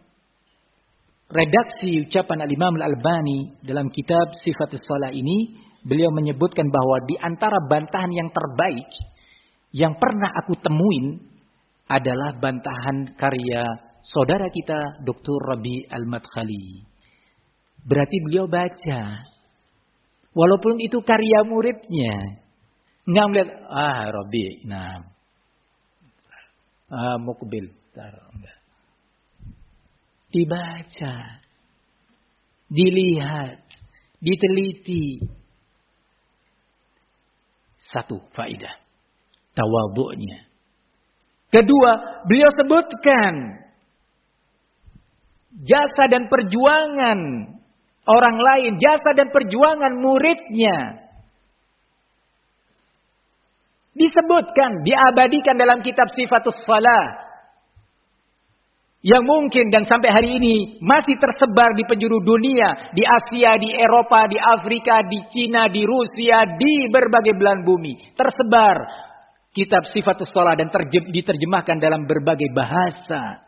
redaksi ucapan Al-Imam Al-Albani dalam kitab Sifatus Shalah ini. Beliau menyebutkan bahwa di antara bantahan yang terbaik yang pernah aku temuin adalah bantahan karya saudara kita Dr. Rabi al-Madkhali. Berarti beliau baca. Walaupun itu karya muridnya. Nggak melihat, Rabi, Mukbil. Enggak. Dibaca. Dilihat. Diteliti. Satu faidah. Tawadhu'nya. Kedua, beliau sebutkan jasa dan perjuangan orang lain, jasa dan perjuangan muridnya. Disebutkan, diabadikan dalam kitab Sifatus Shalah. Yang mungkin dan sampai hari ini masih tersebar di penjuru dunia, di Asia, di Eropa, di Afrika, di Cina, di Rusia, di berbagai belahan bumi. Tersebar kitab Sifatus Shalah dan diterjemahkan dalam berbagai bahasa.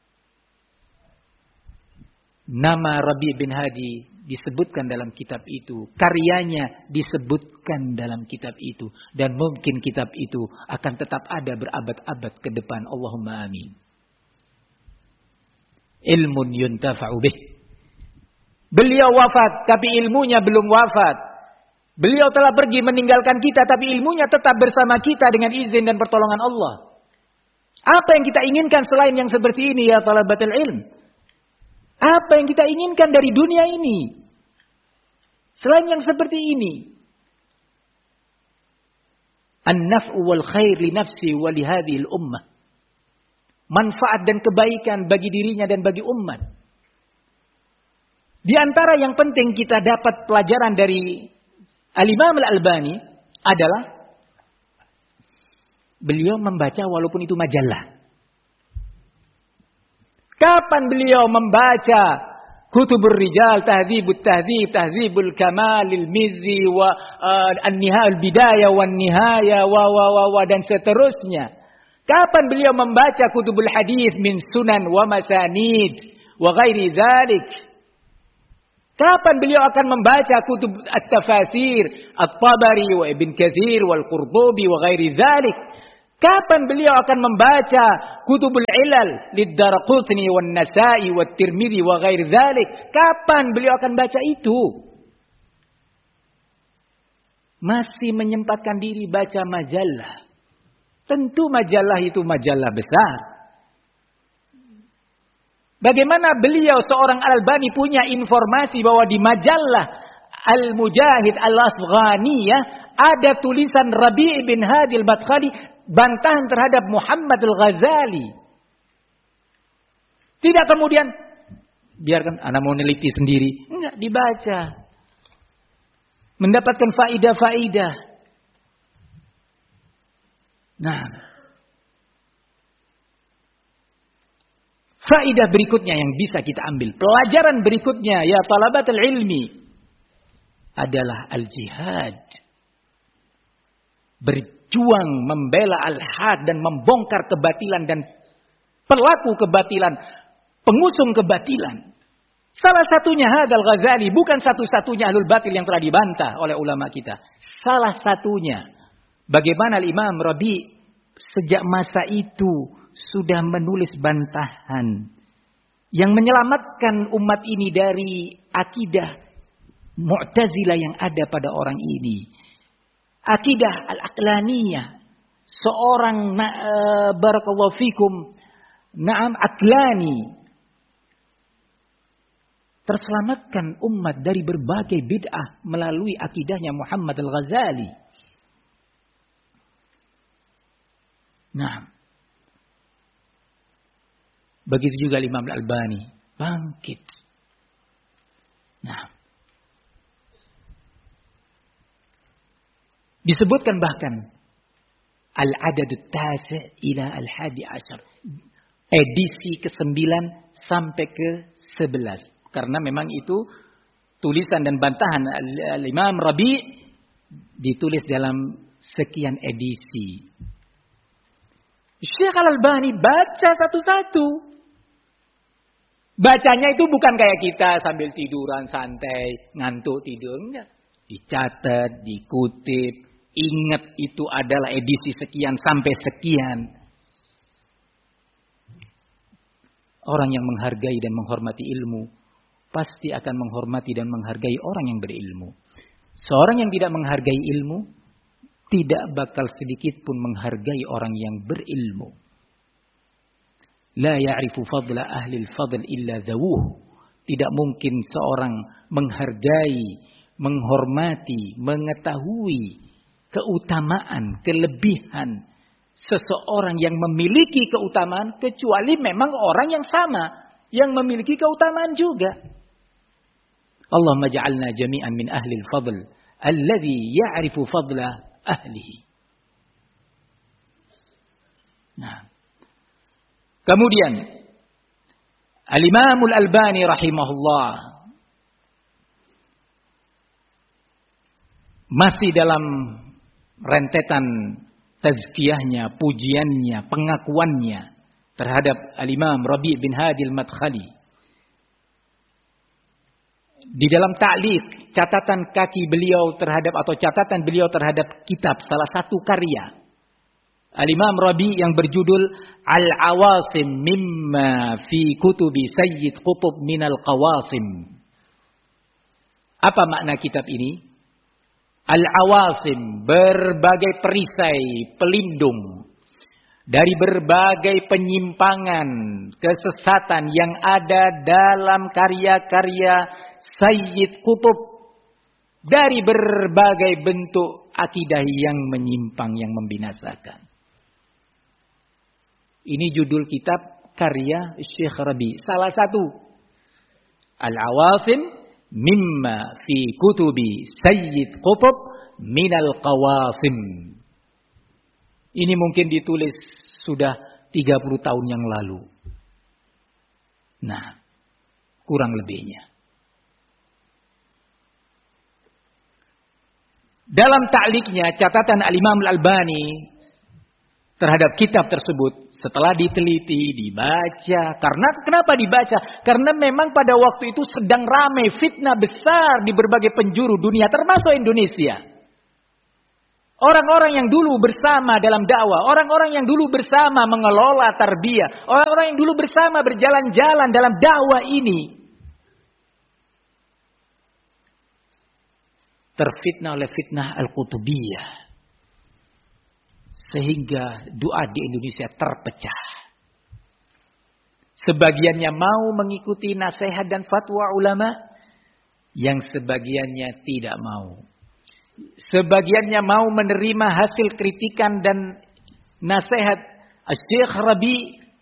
Nama Rabi bin Hadi disebutkan dalam kitab itu. Karyanya disebutkan dalam kitab itu. Dan mungkin kitab itu akan tetap ada berabad-abad ke depan. Allahumma amin. Ilmun yuntafa'u bih. Beliau wafat tapi ilmunya belum wafat. Beliau telah pergi meninggalkan kita tapi ilmunya tetap bersama kita dengan izin dan pertolongan Allah. Apa yang kita inginkan selain yang seperti ini ya talabatul ilm? Apa yang kita inginkan dari dunia ini? Selain yang seperti ini. An-naf'u wal khair li nafsi wa li hadhihi al-ummah. Manfaat dan kebaikan bagi dirinya dan bagi umat. Di antara yang penting kita dapat pelajaran dari Al-Imam Al-Albani adalah beliau membaca walaupun itu majalah. Kapan beliau membaca Kutubur Rijal, Tahdzibut Tahdzib, Tahdzibul Kamal, Al-Mizzi wa An-Nihaya, Al-Bidayah wan Nihaya wa dan seterusnya. Kapan beliau membaca Kutubul Hadis min Sunan wa Masanid wa ghairi dzalik? Kapan beliau akan membaca kutub at-tafasir, At-Tabari wa Ibn Katsir wal Qurtubi wa ghairi dzalik? Kapan beliau akan membaca kutubul ilal lid-Darqutni wan Nasa'i wat Tirmidzi wa ghairi dzalik? Kapan beliau akan baca itu? Masih menyempatkan diri baca majalah. Tentu majalah itu majalah besar. Bagaimana beliau seorang Al-Albani punya informasi bahwa di majalah Al-Mujahid Al-Afghaniyah ada tulisan Rabi' bin Hadi Al-Madkhali bantahan terhadap Muhammad Al-Ghazali. Tidak kemudian biarkan anak mau neliti sendiri, enggak, dibaca. Mendapatkan faidah-faidah. Nah, faidah berikutnya yang bisa kita ambil, pelajaran berikutnya ya talabatul ilmi adalah al-jihad. Berjuang membela al-haq dan membongkar kebatilan dan pelaku kebatilan, pengusung kebatilan. Salah satunya Hadal Ghazali, bukan satu-satunya ahlul batil yang telah dibantah oleh ulama kita. Salah satunya bagaimana Imam Rabi' sejak masa itu sudah menulis bantahan yang menyelamatkan umat ini dari akidah Mu'tazilah yang ada pada orang ini. Akidah al-aqlaniyah. Seorang barakallahu fikum aqlani. Terselamatkan umat dari berbagai bid'ah melalui akidahnya Muhammad Al-Ghazali. Nah, begitu juga Imam Al-Albani bangkit. Nah, disebutkan bahkan Al-Adadut Tasi' ila Al-11, edisi ke-9 sampai ke-11. Karena memang itu tulisan dan bantahan Al-Imam Rabi' ditulis dalam sekian edisi. Syekh Al-Albani baca satu-satu. Bacanya itu bukan kayak kita sambil tiduran santai, ngantuk tidur. Enggak. Dicatat, dikutip, ingat itu adalah edisi sekian sampai sekian. Orang yang menghargai dan menghormati ilmu pasti akan menghormati dan menghargai orang yang berilmu. Seorang yang tidak menghargai ilmu tidak bakal sedikit pun menghargai orang yang berilmu. La ya'rifu fadla ahli al-fadl illa dhawuh. Tidak mungkin seorang menghargai, menghormati, mengetahui keutamaan, kelebihan seseorang yang memiliki keutamaan kecuali memang orang yang sama yang memiliki keutamaan juga. Allahumma ja'alna jami'an min ahli al-fadl alladhi ya'rifu fadla ahlihi. Nah, kemudian Al-Imam Al-Albani rahimahullah masih dalam rentetan tazkiyahnya, pujiannya, pengakuannya terhadap Al-Imam Rabi' bin Hadi Al-Madkhali. Di dalam ta'liq, catatan kaki beliau terhadap atau catatan beliau terhadap kitab salah satu karya Al-Imam Rabi' yang berjudul Al-Awasim mimma fi kutubi Sayyid Qutb minal Qawasim. Apa makna kitab ini? Al-Awasim, berbagai perisai, pelindung dari berbagai penyimpangan, kesesatan yang ada dalam karya-karya Sayyid Qutb dari berbagai bentuk akidah yang menyimpang, yang membinasakan. Ini judul kitab karya Syekh Rabi'. Salah satu. Al-Awasim mimma fi kutubi Sayyid Qutb minal Qawasim. Ini mungkin ditulis sudah 30 tahun yang lalu. Nah, kurang lebihnya. Dalam ta'liqnya, catatan Al-Imam Al-Albani terhadap kitab tersebut, Setelah diteliti, dibaca. Karena kenapa dibaca? Karena memang pada waktu itu sedang ramai fitnah besar di berbagai penjuru dunia, termasuk Indonesia. Orang-orang yang dulu bersama dalam dakwah, orang-orang yang dulu bersama mengelola tarbiyah, orang-orang yang dulu bersama berjalan-jalan dalam dakwah ini, terfitnah oleh fitnah Al-Qutubiyah. Sehingga doa di Indonesia terpecah. Sebagiannya mau mengikuti nasihat dan fatwa ulama, yang sebagiannya tidak mau. Sebagiannya mau menerima hasil kritikan dan nasihat Syekh Rabi.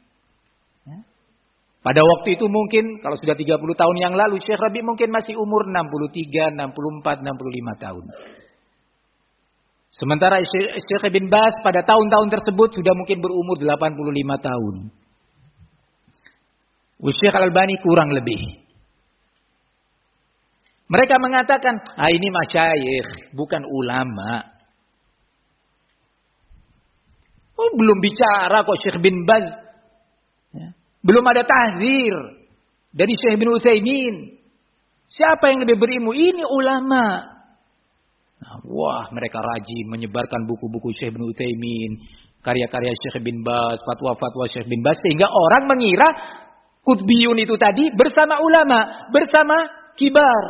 Pada waktu itu mungkin, kalau sudah 30 tahun yang lalu, Syekh Rabi mungkin masih umur 63, 64, 65 tahun. Sementara Syekh bin Baz pada tahun-tahun tersebut sudah mungkin berumur 85 tahun. Syekh Al-Albani kurang lebih. Mereka mengatakan, ini masyayikh, bukan ulama. Belum bicara kok Syekh bin Baz. Belum ada tahzir dari Syekh bin Utsaimin. Siapa yang lebih berilmu? Ini ulama. Wah, mereka rajin menyebarkan buku-buku Syekh bin Utsaimin, karya-karya Syekh bin Baz, fatwa-fatwa Syekh bin Baz, sehingga orang mengira Qutbiyun itu tadi bersama ulama, bersama kibar.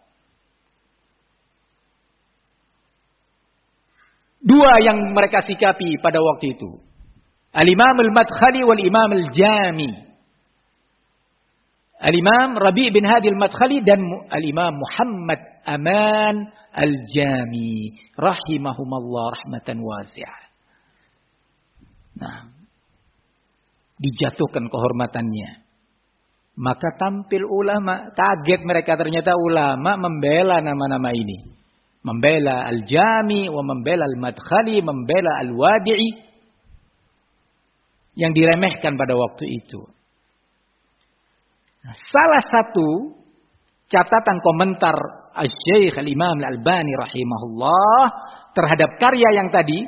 Dua yang mereka sikapi pada waktu itu. Al-Imam Al-Madkhali wal-Imam Al-Jami. Al-Imam Rabi' bin Hadi Al-Madkhali dan Al-Imam Muhammad Aman Al-Jami, rahimahumallah rahmatan wasi'ah. Nah, dijatuhkan kehormatannya. Maka tampil ulama, kaget mereka ternyata ulama membela nama-nama ini. Membela Al-Jami, membela Al-Madkhali, membela Al-Wadi'i. Yang diremehkan pada waktu itu. Nah, salah satu catatan komentar Al-Syeikh Al-Imam Al-Albani rahimahullah terhadap karya yang tadi,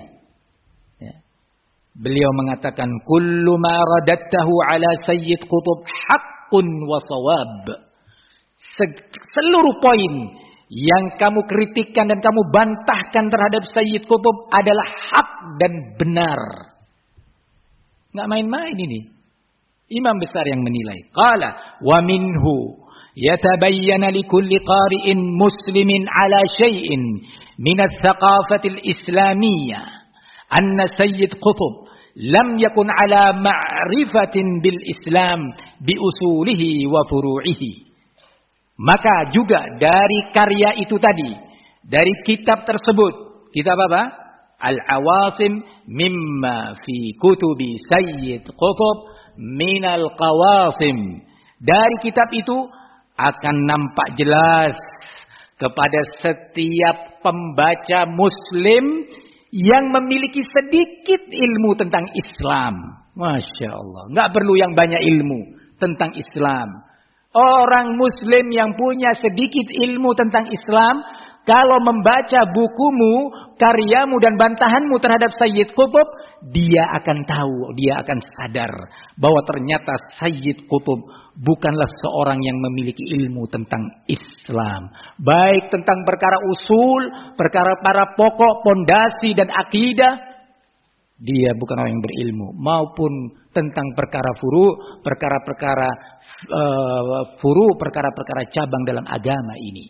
beliau mengatakan kullu ma radattahu ala Sayyid Qutb haqqun wa shawab. Seluruh poin yang kamu kritikkan dan kamu bantahkan terhadap Sayyid Qutb adalah hak dan benar. Enggak main-main ini. Imam besar yang menilai. Qala wa minhu يتبين لكل قارئ مسلم على شيء من الثقافة الإسلامية أن سيد قطب لم يكن على معرفة بالإسلام بأصوله وفروعه. Maka juga dari karya itu tadi, dari kitab tersebut, kitab apa? Al-Awasim mimma fi kutubi Sayyid Qutb min al-Qawasim. Dari kitab itu akan nampak jelas kepada setiap pembaca muslim yang memiliki sedikit ilmu tentang Islam. Masya Allah. Nggak perlu yang banyak ilmu tentang Islam. Orang muslim yang punya sedikit ilmu tentang Islam, kalau membaca bukumu, karyamu dan bantahanmu terhadap Sayyid Qutb, dia akan tahu, dia akan sadar bahwa ternyata Sayyid Qutb bukanlah seorang yang memiliki ilmu tentang Islam. Baik tentang perkara usul, perkara para pokok, pondasi dan akidah. Dia bukan orang yang berilmu. Maupun tentang perkara furu, perkara-perkara perkara-perkara cabang dalam agama ini.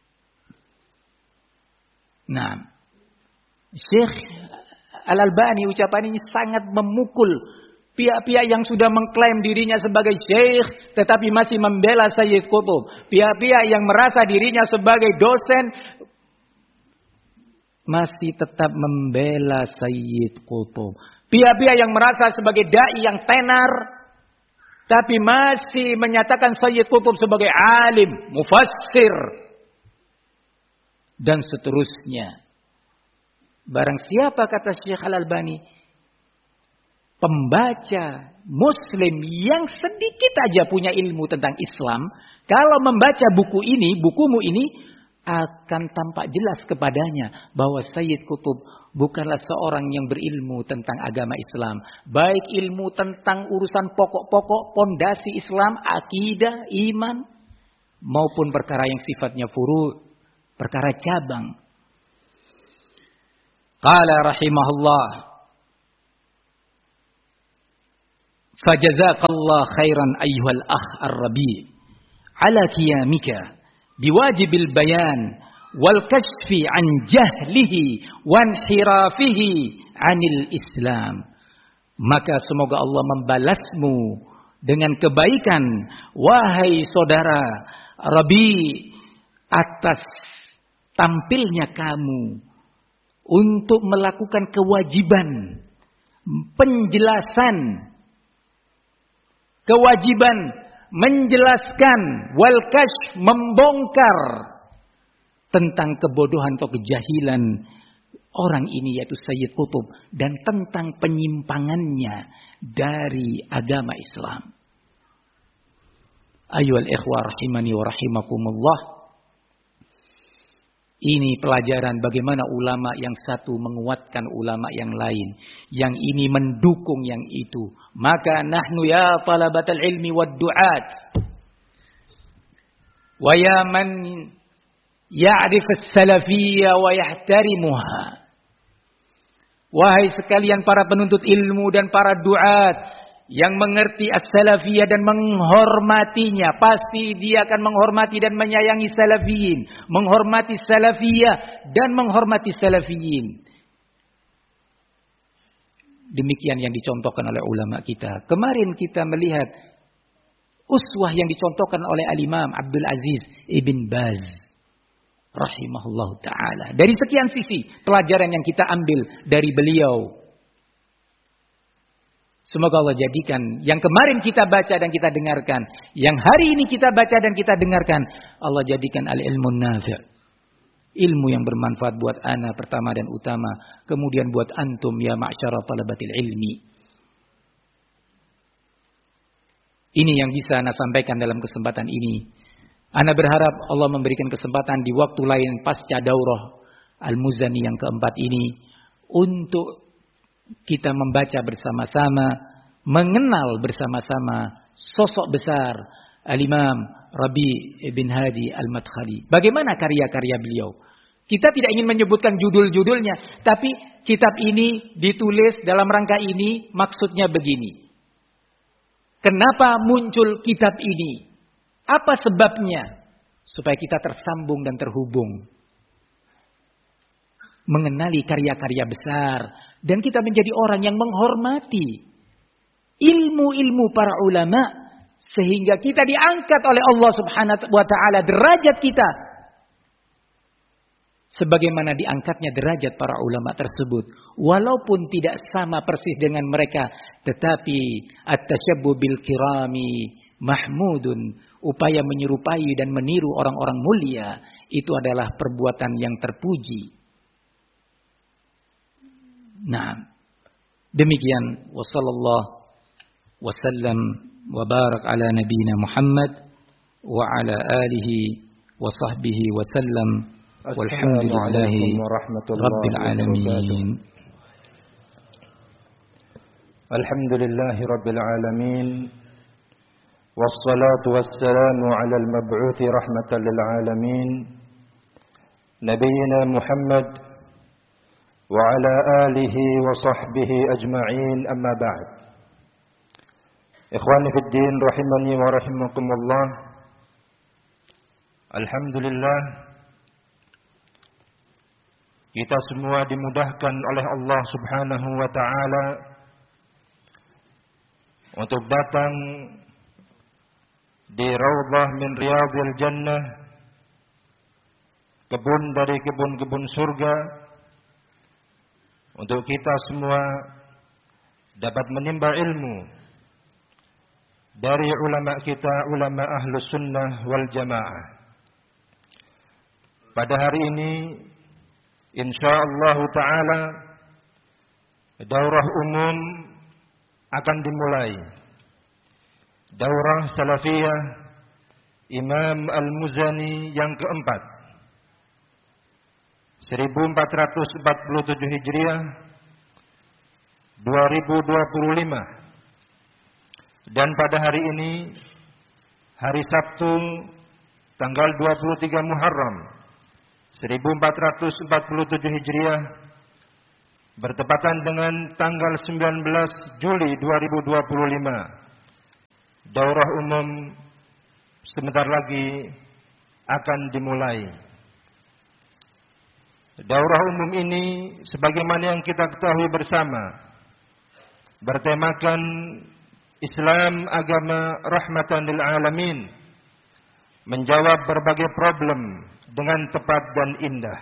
Nah, Syekh Al-Albani ucapan ini sangat memukul pihak-pihak yang sudah mengklaim dirinya sebagai syekh tetapi masih membela Sayyid Qutb. Pihak-pihak yang merasa dirinya sebagai dosen masih tetap membela Sayyid Qutb. Pihak-pihak yang merasa sebagai dai yang tenar tapi masih menyatakan Sayyid Qutb sebagai alim, mufassir dan seterusnya. Barang siapa, kata Syekh Al-Albani, pembaca muslim yang sedikit aja punya ilmu tentang Islam, kalau membaca buku ini, bukumu ini, akan tampak jelas kepadanya bahwa Sayyid Qutb bukanlah seorang yang berilmu tentang agama Islam. Baik ilmu tentang urusan pokok-pokok, pondasi Islam, akidah, iman, maupun perkara yang sifatnya furu', perkara cabang. Qala rahimahullah, fajazaqallah khairan ayyuhal akh ar-rabi' ala qiyamika biwajibil bayan wal kashfi an jahlihi wan hirafihi anil Islam. Maka semoga Allah membalasmu dengan kebaikan, wahai saudara Rabi, atas tampilnya kamu untuk melakukan kewajiban penjelasan, kewajiban menjelaskan, wal kashf membongkar tentang kebodohan atau kejahilan orang ini yaitu Sayyid Qutb dan tentang penyimpangannya dari agama Islam. Ayyuhal ikhwah rahimani wa rahimakumullah. Ini pelajaran bagaimana ulama yang satu menguatkan ulama yang lain, yang ini mendukung yang itu. Maka nahnu ya talabatal ilmi wad du'at wa ya man ya'rif as-salafiyyah wa yahtarimuha. Wahai sekalian para penuntut ilmu dan para du'at yang mengerti as-salafiyah dan menghormatinya, pasti dia akan menghormati dan menyayangi salafiyin, menghormati salafiyah dan menghormati salafiyin. Demikian yang dicontohkan oleh ulama kita. Kemarin kita melihat uswah yang dicontohkan oleh Al-Imam Abdul Aziz Ibn Baz rahimahullah ta'ala. Dari sekian sisi pelajaran yang kita ambil dari beliau. Semoga Allah jadikan yang kemarin kita baca dan kita dengarkan, yang hari ini kita baca dan kita dengarkan, Allah jadikan al-ilmun nafi', ilmu yang bermanfaat buat ana pertama dan utama, kemudian buat antum ya ma'syara talabatil ilmi. Ini yang bisa ana sampaikan dalam kesempatan ini. Ana berharap Allah memberikan kesempatan di waktu lain pasca daurah Al-Muzani yang keempat ini untuk kita membaca bersama-sama, mengenal bersama-sama sosok besar Al-Imam Rabi' bin Hadi Al-Madkhali. Bagaimana karya-karya beliau? Kita tidak ingin menyebutkan judul-judulnya, tapi kitab ini ditulis dalam rangka ini, maksudnya begini. Kenapa muncul kitab ini? Apa sebabnya? Supaya kita tersambung dan terhubung. Mengenali karya-karya besar. Dan kita menjadi orang yang menghormati ilmu-ilmu para ulama. Sehingga kita diangkat oleh Allah subhanahu wa ta'ala derajat kita. Sebagaimana diangkatnya derajat para ulama tersebut. Walaupun tidak sama persis dengan mereka. Tetapi at-tasyabbu bil kirami mahmudun. Upaya menyerupai dan meniru orang-orang mulia. Itu adalah perbuatan yang terpuji. Nah, demikian wa sallallahu wa sallam wa barak ala nabiyina Muhammad wa ala alihi wa sahbihi wa sallam walhamdulillahi rabbil alamin. Alhamdulillahi rabbil alamin. Wassalatu wassalamu ala al-mab'uthi rahmatan lil alamin. Nabiyyina Muhammad وعلى آله وصحبه أجمعين أما بعد إخواني في الدين رحمني ورحمكم الله. Alhamdulillah kita semua dimudahkan oleh Allah subhanahu wa ta'ala untuk datang di Raudhah min Riyadhil Jannah, kebun dari kebun-kebun surga, untuk kita semua dapat menimba ilmu dari ulama kita, ulama ahlus sunnah wal jamaah. Pada hari ini insyaallah ta'ala daurah umum akan dimulai. Daurah salafiyah Imam Al-Muzani yang keempat. 1447 Hijriah 2025. Dan pada hari ini, hari Sabtu tanggal 23 Muharram 1447 Hijriah, bertepatan dengan tanggal 19 Juli 2025. Daurah umum sebentar lagi akan dimulai. Daurah umum ini sebagaimana yang kita ketahui bersama bertemakan Islam agama rahmatan lil alamin, menjawab berbagai problem dengan tepat dan indah.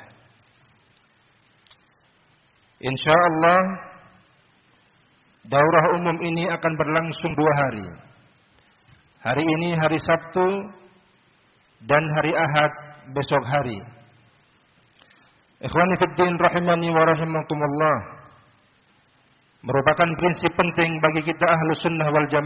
Insyaallah daurah umum ini akan berlangsung 2 hari. Hari ini hari Sabtu dan hari Ahad besok hari. Ikhwani fid din rahimani wa rahimakumullah, merupakan prinsip penting bagi kita Ahlus Sunnah wal Jamaah